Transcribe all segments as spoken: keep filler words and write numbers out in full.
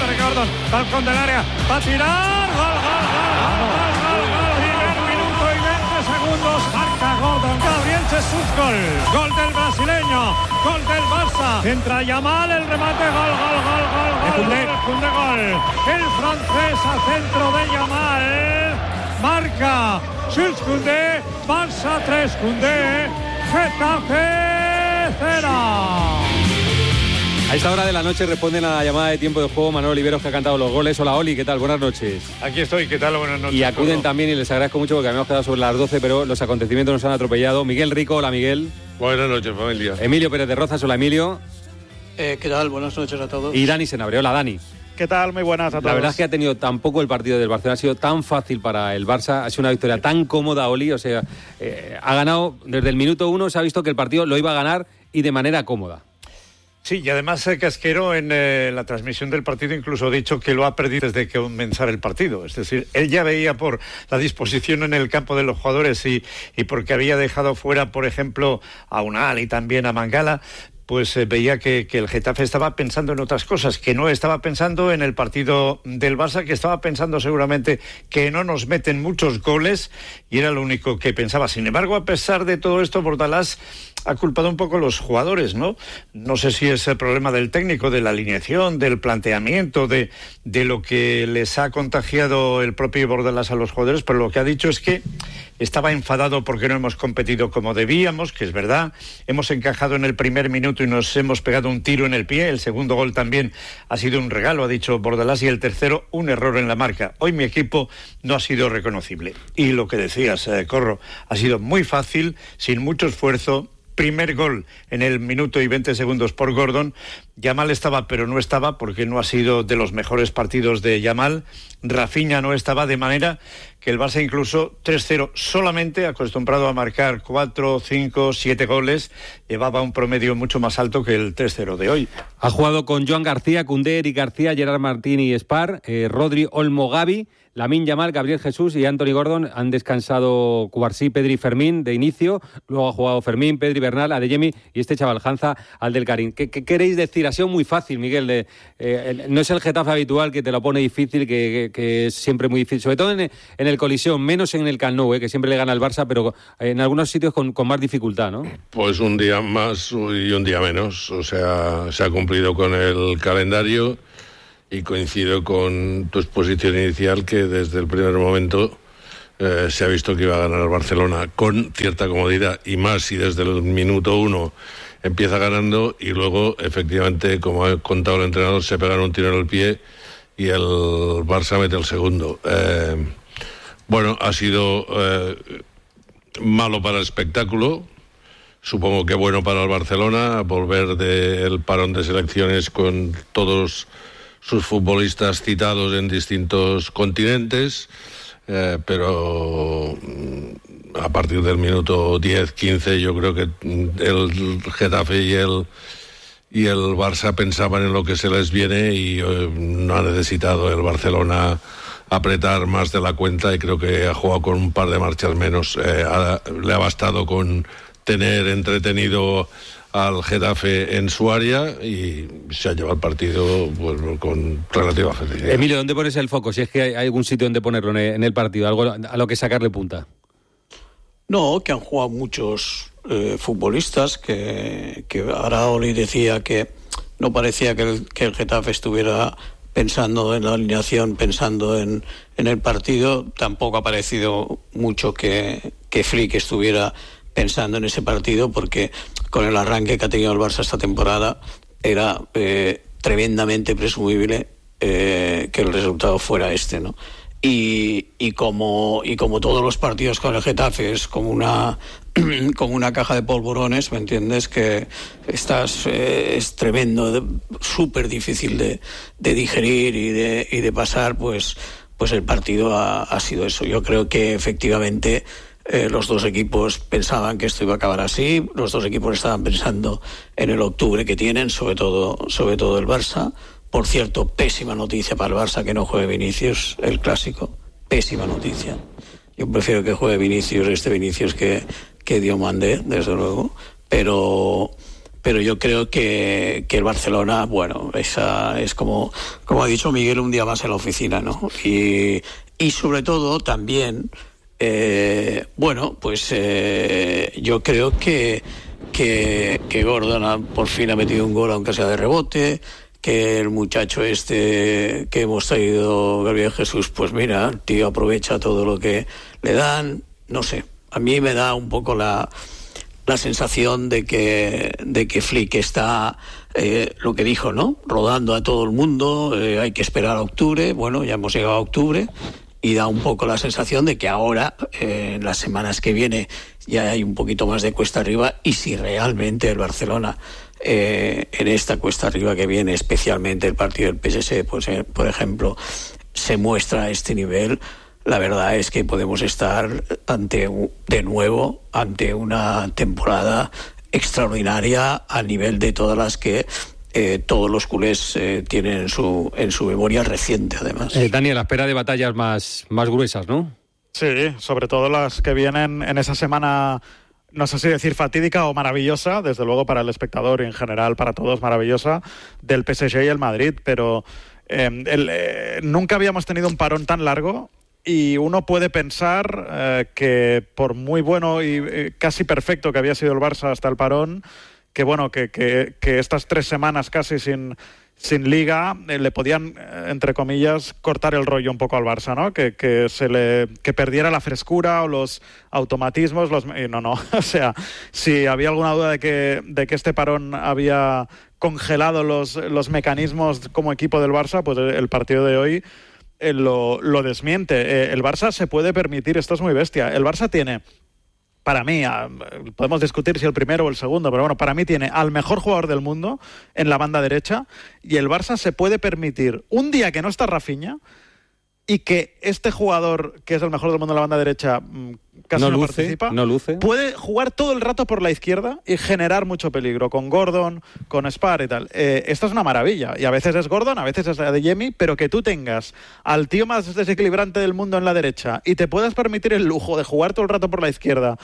Anthony Gordon, balcón del área, va a tirar, gol, gol, gol, gol, gol, gol, primer minuto y veinte segundos, marca Gordon, Gabriel Jesús, gol, gol del brasileño, gol del Barça, entra Yamal, el remate, gol, gol, gol, gol, gol, Koundé, gol, el francés a centro de Yamal, marca Jules Koundé, Barça tres, Koundé, Getafe cero. A esta hora de la noche responden a la llamada de tiempo de juego Manuel Oliveros, que ha cantado los goles. Hola Oli, ¿qué tal? Buenas noches. Aquí estoy, ¿qué tal? Buenas noches. Y acuden también, y les agradezco mucho porque habíamos quedado sobre las doce, pero los acontecimientos nos han atropellado. Miguel Rico, hola Miguel. Buenas noches, familia. Emilio Pérez de Rozas, hola Emilio. Eh, ¿Qué tal? Buenas noches a todos. Y Dani Senabre, hola Dani. ¿Qué tal? Muy buenas a todos. La verdad es que ha tenido tan poco el partido del Barcelona, ha sido tan fácil para el Barça, ha sido una victoria tan cómoda, Oli, o sea, eh, ha ganado desde el minuto uno, se ha visto que el partido lo iba a ganar y de manera cómoda. Sí, y además eh, Casquero en eh, la transmisión del partido incluso ha dicho que lo ha perdido desde que comenzara el partido. Es decir, él ya veía por la disposición en el campo de los jugadores y, y porque había dejado fuera, por ejemplo, a Unal y también a Mangala, pues eh, veía que, que el Getafe estaba pensando en otras cosas, que no estaba pensando en el partido del Barça, que estaba pensando seguramente que no nos meten muchos goles, y era lo único que pensaba. Sin embargo, a pesar de todo esto, Bordalás ha culpado un poco a los jugadores, ¿no? No sé si es el problema del técnico, de la alineación, del planteamiento, de, de lo que les ha contagiado el propio Bordalás a los jugadores, pero lo que ha dicho es que estaba enfadado porque no hemos competido como debíamos, que es verdad. Hemos encajado en el primer minuto y nos hemos pegado un tiro en el pie. El segundo gol también ha sido un regalo, ha dicho Bordalás, y el tercero un error en la marca. Hoy mi equipo no ha sido reconocible. Y lo que decías, eh, Corro, ha sido muy fácil, sin mucho esfuerzo. Primer gol en el minuto y veinte segundos por Gordon. Yamal estaba, pero no estaba, porque no ha sido de los mejores partidos de Yamal. Rafinha no estaba, de manera que el Barça incluso tres cero, solamente acostumbrado a marcar cuatro, cinco, siete goles, llevaba un promedio mucho más alto que el tres cero de hoy. Ha jugado con Joan García, Koundé, Eric García, Gerard Martín y Spar, eh, Rodri, Olmo, Gavi, Lamine Yamal, Gabriel Jesús y Anthony Gordon. Han descansado Cubarsí, Pedri y Fermín de inicio. Luego ha jugado Fermín, Pedri, Bernal, Adeyemi y este chaval Hanza, Abdelkarim. ¿Qué, ¿Qué queréis decir? Ha sido muy fácil, Miguel. De, eh, no es el Getafe habitual que te lo pone difícil, que, que, que es siempre muy difícil. Sobre todo en, en el Colisión, menos en el Camp Nou, eh, que siempre le gana el Barça, pero en algunos sitios con, con más dificultad, ¿no? Pues un día más y un día menos. O sea, se ha cumplido con el calendario. Y coincido con tu exposición inicial, que desde el primer momento eh, se ha visto que iba a ganar el Barcelona con cierta comodidad, y más si desde el minuto uno empieza ganando y luego, efectivamente, como ha contado el entrenador, se pegan un tiro en el pie y el Barça mete el segundo. Eh, bueno, ha sido eh, malo para el espectáculo. Supongo que bueno para el Barcelona, volver del parón de selecciones con todos sus futbolistas citados en distintos continentes, eh, pero a partir del minuto diez, quince yo creo que el Getafe y el y el Barça pensaban en lo que se les viene, y eh, no ha necesitado el Barcelona apretar más de la cuenta, y creo que ha jugado con un par de marchas menos. Eh, ha, le ha bastado con tener entretenido al Getafe en su área y se ha llevado el partido pues, con relativa facilidad. Emilio, ¿dónde pones el foco? Si es que hay algún sitio donde ponerlo en el, en el partido, algo a lo que sacarle punta. No, que han jugado muchos eh, futbolistas, que, que ahora Oli decía que no parecía que el, que el Getafe estuviera pensando en la alineación, pensando en, en el partido. Tampoco ha parecido mucho que, que Flick estuviera pensando en ese partido, porque con el arranque que ha tenido el Barça esta temporada era eh, tremendamente presumible eh, que el resultado fuera este, ¿no? Y, y como y como todos los partidos con el Getafe es como una como una caja de polvorones, ¿me entiendes? Que estás eh, es tremendo, súper difícil de, de digerir y de y de pasar, pues pues el partido ha, ha sido eso. Yo creo que efectivamente Eh, los dos equipos pensaban que esto iba a acabar así, los dos equipos estaban pensando en el octubre que tienen, sobre todo, sobre todo el Barça. Por cierto, pésima noticia para el Barça que no juegue Vinicius, el clásico, pésima noticia. Yo prefiero que juegue Vinicius, este Vinicius que, que Diomandé, desde luego, pero, pero yo creo que, que el Barcelona, bueno, esa es como, como ha dicho Miguel, un día más en la oficina, ¿no? Y, y sobre todo también, eh, bueno, pues eh, yo creo que, que, que Gordon por fin ha metido un gol, aunque sea de rebote, que el muchacho este que hemos traído, Gabriel Jesús, pues mira, el tío aprovecha todo lo que le dan, no sé, a mí me da un poco la, la sensación de que, de que Flick está, eh, lo que dijo, ¿no?, rodando a todo el mundo, eh, hay que esperar a octubre, bueno, ya hemos llegado a octubre, y da un poco la sensación de que ahora, eh, en las semanas que viene, ya hay un poquito más de cuesta arriba, y si realmente el Barcelona, eh, en esta cuesta arriba que viene, especialmente el partido del P S G, pues, eh, por ejemplo, se muestra a este nivel, la verdad es que podemos estar ante, de nuevo, ante una temporada extraordinaria a nivel de todas las que Eh, todos los culés eh, tienen en su, en su memoria reciente, además. Eh, Dani, a la espera de batallas más, más gruesas, ¿no? Sí, sobre todo las que vienen en esa semana, no sé si decir fatídica o maravillosa, desde luego para el espectador y en general para todos maravillosa, del P S G y el Madrid, pero eh, el, eh, nunca habíamos tenido un parón tan largo. Y uno puede pensar eh, que por muy bueno y eh, casi perfecto que había sido el Barça hasta el parón, que bueno, que, que, que estas tres semanas casi sin, sin liga eh, le podían, eh, entre comillas, cortar el rollo un poco al Barça, ¿no? Que, que se le que perdiera la frescura o los automatismos, los y no, no, o sea, si había alguna duda de que, de que este parón había congelado los, los mecanismos como equipo del Barça, pues el partido de hoy eh, lo, lo desmiente. Eh, el Barça se puede permitir, esto es muy bestia, el Barça tiene, para mí, podemos discutir si el primero o el segundo, pero bueno, para mí tiene al mejor jugador del mundo en la banda derecha, y el Barça se puede permitir un día que no está Rafinha y que este jugador, que es el mejor del mundo en la banda derecha, casi no, no luce, participa, no luce. Puede jugar todo el rato por la izquierda y generar mucho peligro, con Gordon, con Spar y tal. Eh, esto es una maravilla, y a veces es Gordon, a veces es Adeyemi, pero que tú tengas al tío más desequilibrante del mundo en la derecha y te puedas permitir el lujo de jugar todo el rato por la izquierda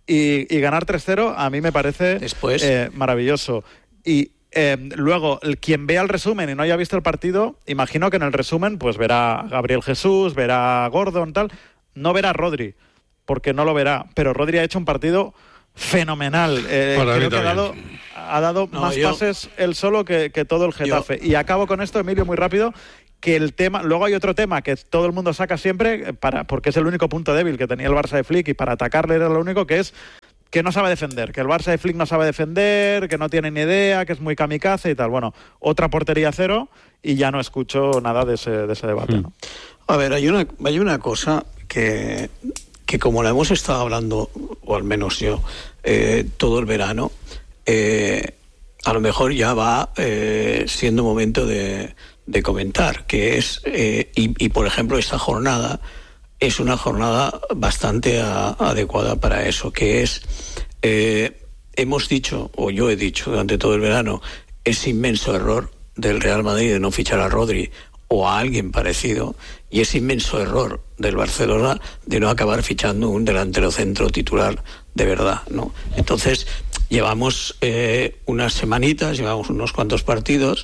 y, y ganar tres cero, a mí me parece Después... eh, maravilloso. Y Eh, luego, el, quien vea el resumen y no haya visto el partido, imagino que en el resumen pues verá a Gabriel Jesús, verá a Gordon, tal, no verá a Rodri, porque no lo verá, pero Rodri ha hecho un partido fenomenal. Eh, creo que ha dado, ha dado no, más yo... pases él solo que, que todo el Getafe. Yo... Y acabo con esto, Emilio, muy rápido, que el tema, luego hay otro tema que todo el mundo saca siempre, para, porque es el único punto débil que tenía el Barça de Flick, y para atacarle era lo único, que es que no sabe defender, que el Barça de Flick no sabe defender, que no tiene ni idea, que es muy kamikaze y tal. Bueno, otra portería cero y ya no escucho nada de ese, de ese debate, ¿no? A ver, hay una, hay una cosa que, que como la hemos estado hablando, o al menos yo, eh, todo el verano, eh, a lo mejor ya va eh, siendo momento de, de comentar, que es, eh, y, y por ejemplo esta jornada es una jornada bastante a, adecuada para eso, que es, eh, hemos dicho, o yo he dicho durante todo el verano, ese inmenso error del Real Madrid de no fichar a Rodri o a alguien parecido, y ese inmenso error del Barcelona de no acabar fichando un delantero centro titular de verdad, ¿no? Entonces, llevamos eh, unas semanitas, llevamos unos cuantos partidos,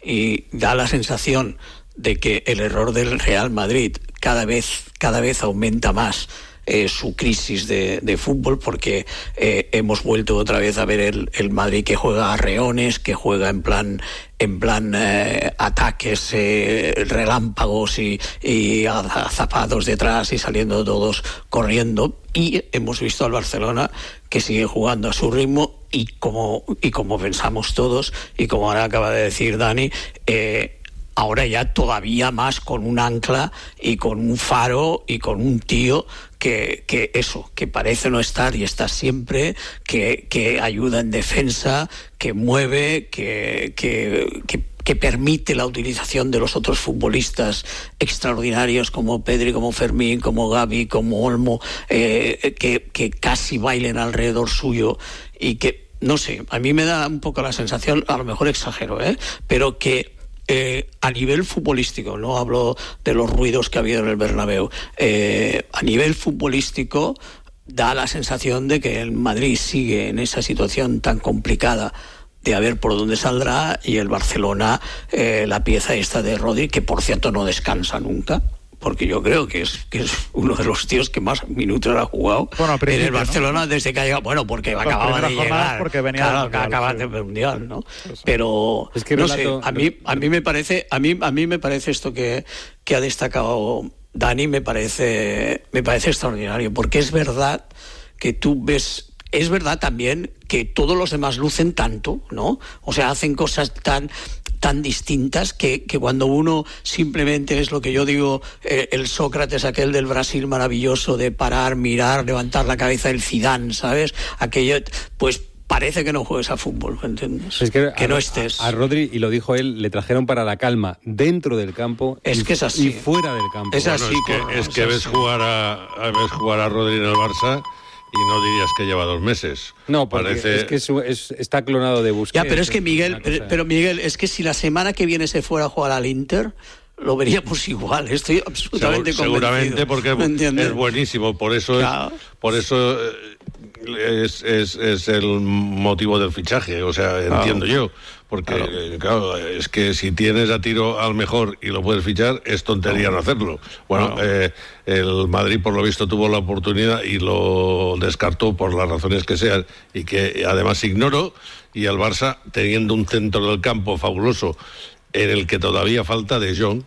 y da la sensación de que el error del Real Madrid cada vez, cada vez aumenta más eh, su crisis de, de fútbol, porque eh, hemos vuelto otra vez a ver el, el Madrid que juega a reones, que juega en plan en plan eh, ataques eh, relámpagos y, y zapados detrás y saliendo todos corriendo, y hemos visto al Barcelona que sigue jugando a su ritmo y como, y como pensamos todos, y como ahora acaba de decir Dani, eh, ahora ya todavía más con un ancla y con un faro y con un tío que, que eso, que parece no estar y está siempre, que, que ayuda en defensa, que mueve, que, que, que, que permite la utilización de los otros futbolistas extraordinarios como Pedri, como Fermín, como Gavi, como Olmo, eh, que, que casi bailen alrededor suyo, y que, no sé, a mí me da un poco la sensación, a lo mejor exagero, ¿eh? pero que Eh, a nivel futbolístico, no hablo de los ruidos que ha habido en el Bernabéu, eh, a nivel futbolístico da la sensación de que el Madrid sigue en esa situación tan complicada de a ver por dónde saldrá, y el Barcelona, eh, la pieza esta de Rodri, que por cierto no descansa nunca, porque yo creo que es que es uno de los tíos que más minutos ha jugado bueno, en el Barcelona, ¿no? Desde que ha llegado, bueno, porque Con acababa de llegar, porque venía claro, mundial, acaba sí. de mundial, ¿no? Pero es que no relato, sé, a mí a mí me parece, a mí a mí me parece esto que que ha destacado Dani, me parece me parece extraordinario, porque es verdad que tú ves. Es verdad también que todos los demás lucen tanto, ¿no? O sea, hacen cosas tan tan distintas que, que cuando uno simplemente es lo que yo digo, eh, el Sócrates aquel del Brasil maravilloso de parar, mirar, levantar la cabeza del Zidane, ¿sabes? Aquello, pues parece que no juegues a fútbol, ¿me entiendes? Es que, que a, no estés. A, a Rodri, y lo dijo él, le trajeron para la calma dentro del campo es y, que es así. y fuera del campo. Es así. Bueno, es que, es que ves, jugar a, ves jugar a Rodri en el Barça y no dirías que lleva dos meses. No, porque Parece... es que es, es, está clonado de Busquets. Ya, pero es que Miguel, pero, pero Miguel, es que si la semana que viene se fuera a jugar al Inter, lo veríamos igual. Estoy absolutamente Segur, convencido. Seguramente porque es buenísimo, por eso claro. es, por eso es, es, es el motivo del fichaje, o sea, claro. entiendo yo. Porque, claro. Eh, claro, es que si tienes a tiro al mejor y lo puedes fichar, es tontería no, no hacerlo. Bueno, no. eh, el Madrid, por lo visto, tuvo la oportunidad y lo descartó por las razones que sean, y que además ignoro, y el Barça, teniendo un centro del campo fabuloso, en el que todavía falta De Jong,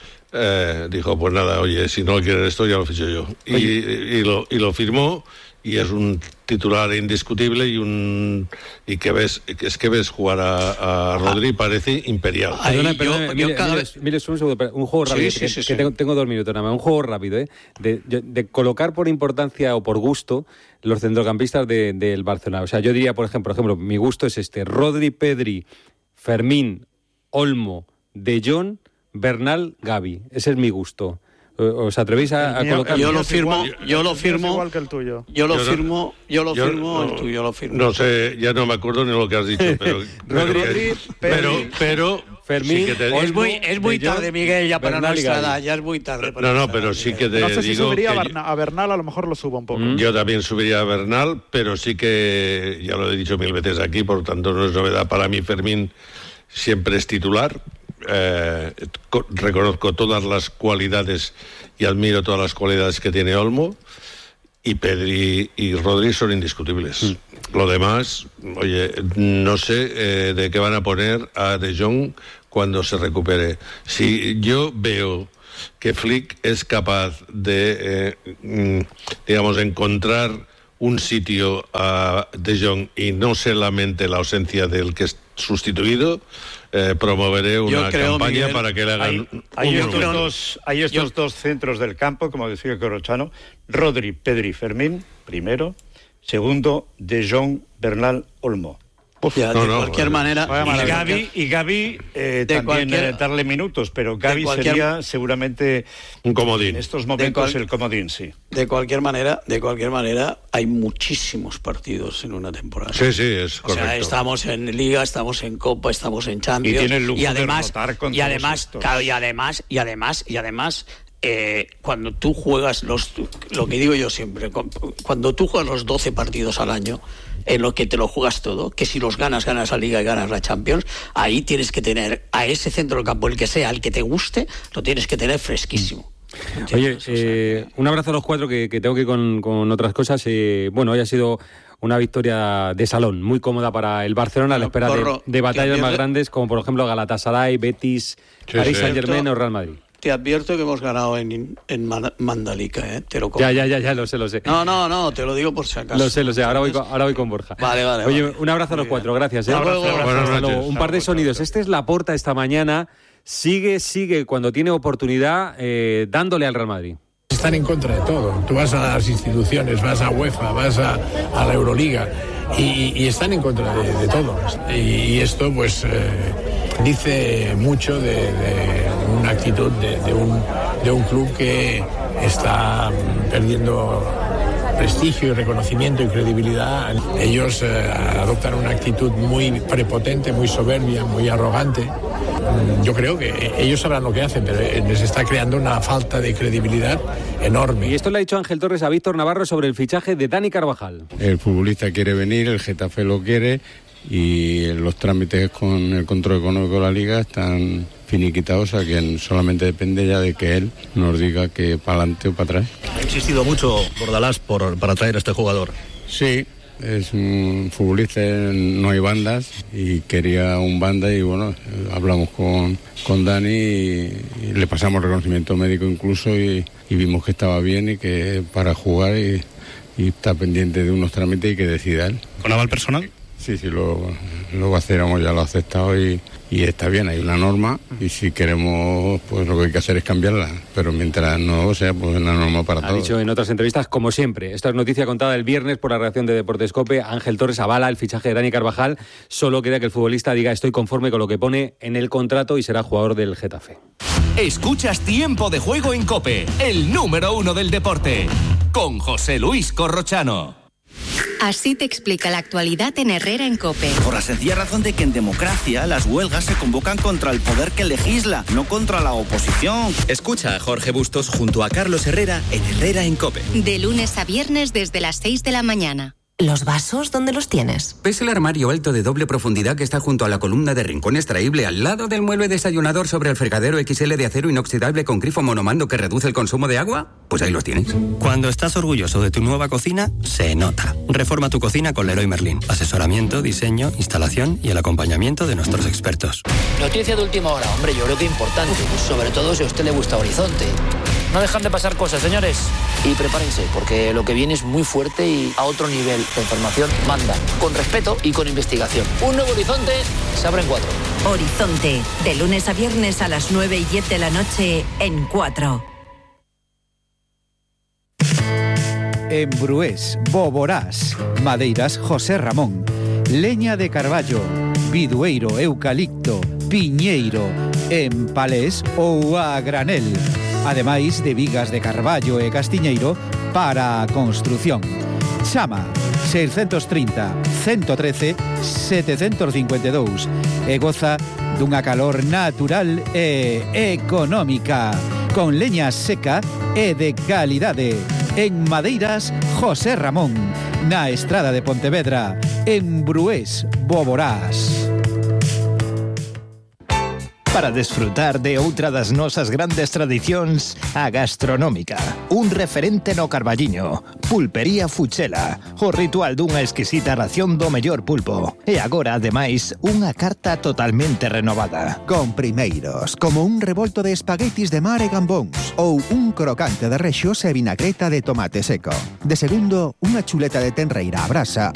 eh, dijo, pues nada, oye, si no quieren esto, ya lo ficho yo. Y, y, lo, y lo firmó, y es un titular indiscutible, y un y que ves es que ves jugar a, a Rodri parece imperial. Ay, perdona, perdona, yo, mire, yo cada... mire, mire, un segundo, un juego rápido, sí, sí, que, sí, que sí. Tengo, tengo dos minutos nada más, un juego rápido, ¿eh? de, de, de colocar por importancia o por gusto los centrocampistas de, del Barcelona. O sea, yo diría, por ejemplo, por ejemplo, mi gusto es este: Rodri, Pedri, Fermín, Olmo, De Jong, Bernal, Gavi. Ese es mi gusto. ¿Os atrevéis a, a colocar? Yo lo firmo, yo lo firmo. Igual que el tuyo. Yo lo yo firmo, yo lo yo firmo, no, el tuyo lo firmo. No sé, ya no me acuerdo ni lo que has dicho, pero Rodri, pero, pero, pero Fermín, sí que te es muy, es muy tarde, Miguel, ya para nuestra edad, ya es muy tarde. No, no, pero sí que te no sé si digo subiría que a, Berna, a Bernal, a lo mejor lo subo un poco. Yo también subiría a Bernal, pero sí que, ya lo he dicho mil veces aquí, por tanto no es novedad para mí, Fermín siempre es titular. Eh, co- reconozco todas las cualidades y admiro todas las cualidades que tiene Olmo, y Pedri y Rodri son indiscutibles. Mm. Lo demás, oye, no sé eh, de qué van a poner a De Jong cuando se recupere. Si yo veo que Flick es capaz de, eh, digamos, encontrar un sitio a De Jong y no solamente la ausencia del que es sustituido, eh, promoveré una creo, campaña Miguel, para que le hagan hay, hay un estos, dos, hay estos dos centros del campo, como decía Corrochano: Rodri, Pedri, Fermín, primero; segundo, De Jong, Bernal, Olmo. Uf, ya, no, de no, cualquier no, manera. Y Gavi, y Gavi eh, también cualquier, eh, darle minutos, pero Gavi cualquier, sería seguramente un comodín. En estos momentos cual, el comodín, sí. De cualquier manera, de cualquier manera, hay muchísimos partidos en una temporada. Sí, sí, es correcto. O sea, estamos en Liga, estamos en Copa, estamos en Champions. Y tiene el lujo y además, de con y además, claro, y además, y además, y además. Eh, cuando tú juegas los, lo que digo yo siempre, cuando tú juegas los doce partidos al año, en lo que te lo juegas todo, que si los ganas, ganas la Liga y ganas la Champions, ahí tienes que tener a ese centro del campo, el que sea, el que te guste, lo tienes que tener fresquísimo. Oye, eh, un abrazo a los cuatro, que, que tengo que ir con, con otras cosas. Eh, bueno, hoy ha sido una victoria de salón, muy cómoda para el Barcelona, a la espera de, de batallas más grandes, como por ejemplo Galatasaray, Betis, sí, París sí. Saint-Germain o Real Madrid. Te advierto que hemos ganado en, en Mandalika, ¿eh? Te lo ya, ya, ya, ya, lo sé, lo sé. No, no, no, te lo digo por si acaso. Lo sé, lo sé, ahora voy con, ahora voy con Borja. Vale, vale. Oye, vale. un abrazo a los cuatro, gracias. ¿eh? Hasta luego. Hasta luego. Un par de sonidos. Este es Laporta esta mañana. Sigue, sigue, cuando tiene oportunidad, eh, dándole al Real Madrid. Están en contra de todo. Tú vas a las instituciones, vas a UEFA, vas a, a la Euroliga y, y están en contra de, de todo. Y, y esto, pues, eh, dice mucho de, de una actitud de, de, un, de un club que está perdiendo prestigio y reconocimiento y credibilidad. Ellos eh, adoptan una actitud muy prepotente, muy soberbia, muy arrogante. Yo creo que ellos sabrán lo que hacen, pero les está creando una falta de credibilidad enorme. Y esto le ha dicho Ángel Torres a Víctor Navarro sobre el fichaje de Dani Carvajal. El futbolista quiere venir, el Getafe lo quiere, y los trámites con el control económico de la Liga están finiquitados, o sea que solamente depende ya de que él nos diga que para adelante o para atrás. Ha insistido mucho Bordalás por, para traer a este jugador. Sí, es un futbolista, no hay bandas y quería un banda y bueno, hablamos con, con Dani y, y le pasamos reconocimiento médico incluso y, y vimos que estaba bien y que para jugar y, y está pendiente de unos trámites y que decida él. ¿Con aval personal? Sí, sí, lo, lo va a hacer, ya lo ha aceptado y, y está bien, hay una norma y si queremos, pues lo que hay que hacer es cambiarla, pero mientras no sea, pues una norma para todos. Ha dicho en otras entrevistas, como siempre, esta es noticia contada el viernes por la redacción de Deportes COPE, Ángel Torres avala el fichaje de Dani Carvajal, solo queda que el futbolista diga estoy conforme con lo que pone en el contrato y será jugador del Getafe. Escuchas Tiempo de Juego en COPE, el número uno del deporte, con José Luis Corrochano. Así te explica la actualidad en Herrera en COPE. Por la sencilla razón de que en democracia las huelgas se convocan contra el poder que legisla, no contra la oposición. Escucha a Jorge Bustos junto a Carlos Herrera en Herrera en COPE. De lunes a viernes desde las seis de la mañana. ¿Los vasos dónde los tienes? ¿Ves el armario alto de doble profundidad que está junto a la columna de rincón extraíble al lado del mueble desayunador sobre el fregadero equis ele de acero inoxidable con grifo monomando que reduce el consumo de agua? Pues ahí los tienes. Cuando estás orgulloso de tu nueva cocina, se nota. Reforma tu cocina con Leroy Merlin. Asesoramiento, diseño, instalación y el acompañamiento de nuestros expertos. Noticia de última hora, hombre, yo creo que importante. Sobre todo si a usted le gusta Horizonte. No dejan de pasar cosas, señores. Y prepárense, porque lo que viene es muy fuerte y a otro nivel. La información manda, con respeto y con investigación. Un nuevo Horizonte se abre en cuatro. Horizonte, de lunes a viernes a las nueve y diez de la noche en cuatro. En Brués, Boborás, Madeiras José Ramón, leña de carballo, bidueiro, eucalipto, piñeiro, en palés ou a granel. Ademais de vigas de carballo e castiñeiro para a construción. Chama seiscentos trinta, ciento trece, setecientos cincuenta e dous e goza dunha calor natural e económica, con leña seca e de calidade. En Madeiras José Ramón, na Estrada de Pontevedra, en Brués, Boborás. Para desfrutar de outra das nosas grandes tradicións, a gastronómica. Un referente no Carballiño, Pulpería Fuchela, o ritual dunha exquisita ración do mellor pulpo. E agora, ademais, unha carta totalmente renovada. Con primeiros, como un revolto de espaguetis de mar e gambóns, ou un crocante de rexos e vinagreta de tomate seco. De segundo, unha chuleta de tenreira a brasa